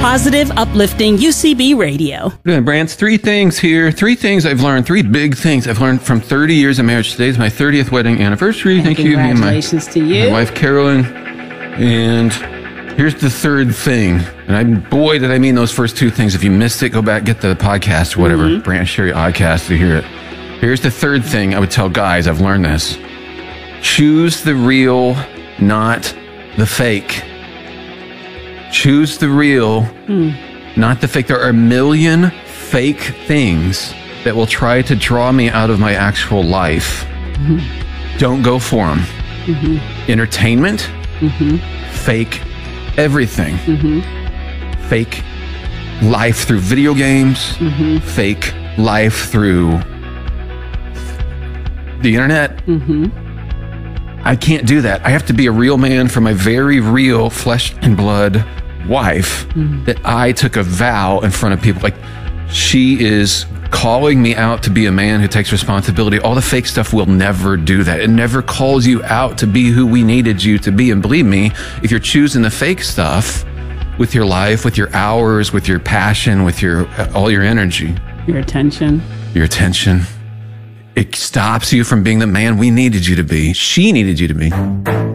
positive, uplifting UCB radio. Brant's three things here. Three things I've learned. Three big things I've learned from 30 years of marriage. Today's my 30th wedding anniversary. Thank you. Congratulations to you. My wife, Carolyn. And here's the third thing. And boy, did I mean those first two things. If you missed it, go back, get the podcast, whatever. Brant Sherry Oddcast to hear it. Here's the third thing I would tell guys. I've learned this. Choose the real, not the fake. Choose the real, not the fake. There are a million fake things that will try to draw me out of my actual life. Don't go for them. Entertainment, fake everything. Fake life through video games, fake life through the internet. I can't do that. I have to be a real man for my very real flesh and blood wife that I took a vow in front of people. Like, she is calling me out to be a man who takes responsibility. All the fake stuff will never do that. It never calls you out to be who we needed you to be. And believe me, if you're choosing the fake stuff with your life, with your hours, with your passion, with your all your energy, your attention, it stops you from being the man we needed you to be. She needed you to be.